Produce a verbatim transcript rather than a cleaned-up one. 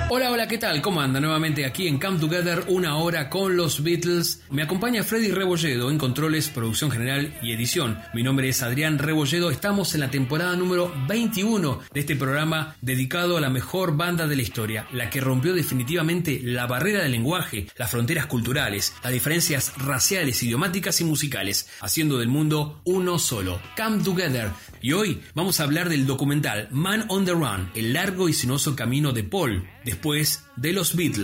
Hola, hola, ¿qué tal? ¿Cómo anda? Nuevamente aquí en Come Together, una hora con los Beatles. Me acompaña Freddy Rebolledo en controles, producción general y edición. Mi nombre es Adrián Rebolledo. Estamos en la temporada número veintiuno de este programa dedicado a la mejor banda de la historia, la que rompió definitivamente la barrera del lenguaje, las fronteras culturales, las diferencias raciales, idiomáticas y musicales, haciendo del mundo uno solo. Come Together. Y hoy vamos a hablar del documental Man on the Run, el largo y sinuoso camino de Paul, después de los Beatles.